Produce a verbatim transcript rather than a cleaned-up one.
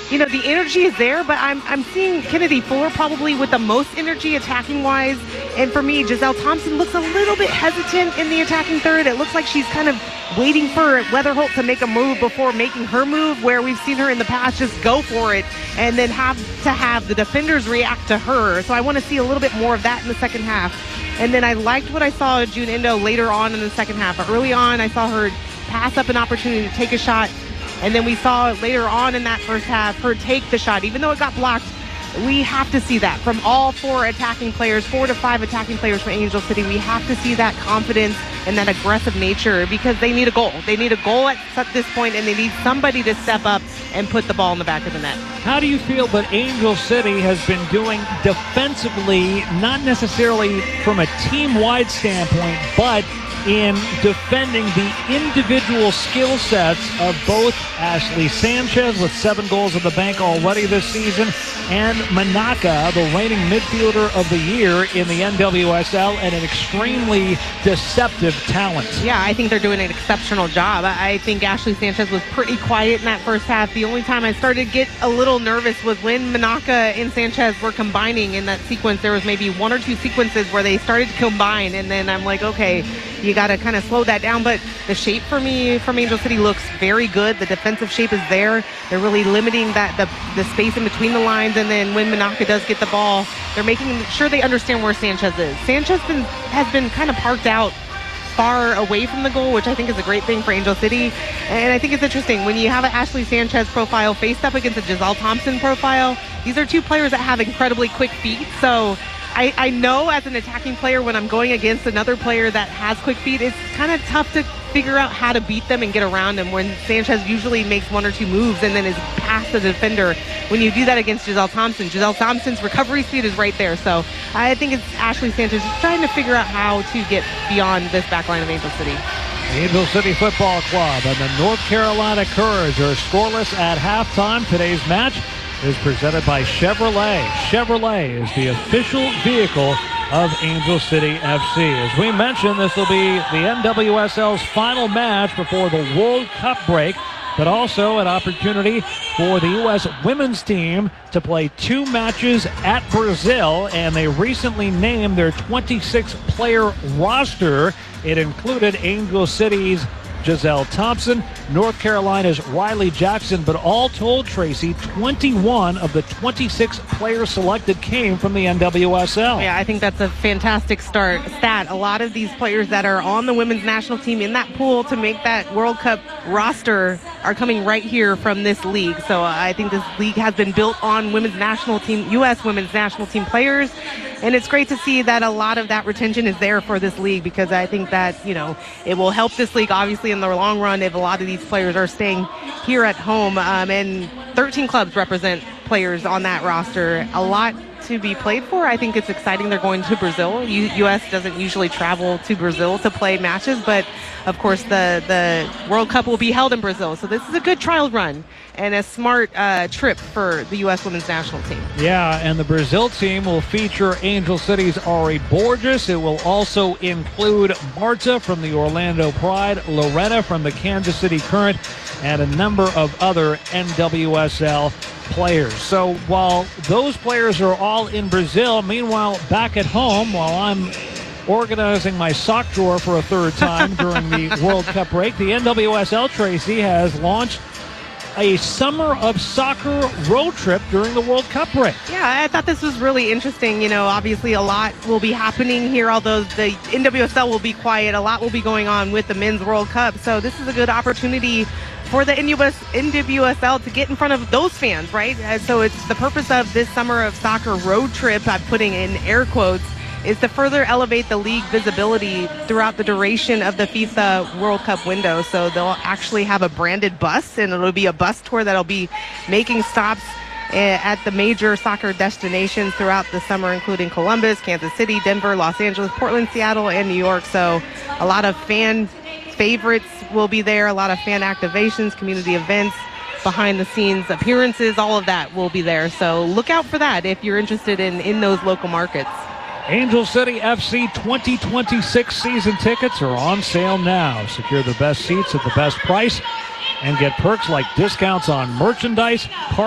you know, the energy is there, but I'm I'm seeing Kennedy Fuller probably with the most energy attacking-wise. And for me, Giselle Thompson looks a little bit hesitant in the attacking third. It looks like she's kind of waiting for Weatherholt to make a move before making her move, where we've seen her in the past just go for it and then have to have the defenders react to her. So I want to see a little bit more of that in the second half. And then I liked what I saw of June Endo later on in the second half. Early on, I saw her pass up an opportunity to take a shot. And then we saw later on in that first half her take the shot, even though it got blocked. We have to see that from all four attacking players, four to five attacking players for Angel City. We have to see that confidence and that aggressive nature because they need a goal. They need a goal at this point, and they need somebody to step up and put the ball in the back of the net. How do you feel that Angel City has been doing defensively, not necessarily from a team-wide standpoint, but in defending the individual skill sets of both Ashley Sanchez with seven goals in the bank already this season and Manaka, the reigning midfielder of the year in the N W S L and an extremely deceptive talent? Yeah, I think they're doing an exceptional job. I think Ashley Sanchez was pretty quiet in that first half. The only time I started to get a little nervous was when Manaka and Sanchez were combining in that sequence. There was maybe one or two sequences where they started to combine, and then I'm like, okay, you got to kind of slow that down. But the shape for me from Angel City looks very good. The defensive shape is there. They're really limiting that the, the space in between the lines. And then when Manaka does get the ball, they're making sure they understand where Sanchez is. Sanchez been, has been kind of parked out far away from the goal, which I think is a great thing for Angel City. And I think it's interesting when you have an Ashley Sanchez profile faced up against a Giselle Thompson profile. These are two players that have incredibly quick feet. So I, I know as an attacking player, when I'm going against another player that has quick feet, it's kind of tough to figure out how to beat them and get around them when Sanchez usually makes one or two moves and then is past the defender. When you do that against Giselle Thompson, Giselle Thompson's recovery speed is right there. So I think it's Ashley Sanchez trying to figure out how to get beyond this back line of Angel City. Angel City Football Club and the North Carolina Courage are scoreless at halftime. Today's match is presented by Chevrolet. Chevrolet is the official vehicle of Angel City F C. As we mentioned, this will be the N W S L's final match before the World Cup break, but also an opportunity for the U S women's team to play two matches at Brazil, and they recently named their twenty-six player roster. It included Angel City's Giselle Thompson, North Carolina's Riley Jackson, but all told, Tracy, twenty-one of the twenty-six players selected came from the N W S L. Yeah, I think that's a fantastic start stat. A lot of these players that are on the women's national team in that pool to make that World Cup roster are coming right here from this league. So uh, I think this league has been built on women's national team, U S women's national team players. And it's great to see that a lot of that retention is there for this league, because I think that, you know, it will help this league, obviously, in the long run if a lot of these players are staying here at home. Um, and thirteen clubs represent players on that roster. A lot to be played for. I think it's exciting they're going to Brazil. U- U.S. doesn't usually travel to Brazil to play matches, but of course the, the World Cup will be held in Brazil. So this is a good trial run and a smart uh, trip for the U S women's national team. Yeah, and the Brazil team will feature Angel City's Ari Borges. It will also include Marta from the Orlando Pride, Lorena from the Kansas City Current, and a number of other N W S L players. So while those players are all in Brazil, meanwhile, back at home, while I'm organizing my sock drawer for a third time during the World Cup break, the N W S L, Tracy, has launched a summer of soccer road trip during the World Cup break. Yeah, I thought this was really interesting. You know, obviously a lot will be happening here, although the N W S L will be quiet. A lot will be going on with the Men's World Cup. So this is a good opportunity for the N W S L to get in front of those fans, right? And so it's the purpose of this summer of soccer road trip, I'm putting in air quotes, is to further elevate the league visibility throughout the duration of the FIFA World Cup window. So they'll actually have a branded bus, and it'll be a bus tour that'll be making stops at the major soccer destinations throughout the summer, including Columbus, Kansas City, Denver, Los Angeles, Portland, Seattle, and New York. So a lot of fan favorites will be there, a lot of fan activations, community events, behind the scenes appearances, all of that will be there. So look out for that if you're interested in, in those local markets. Angel City F C twenty twenty-six season tickets are on sale now. Secure the best seats at the best price and get perks like discounts on merchandise, park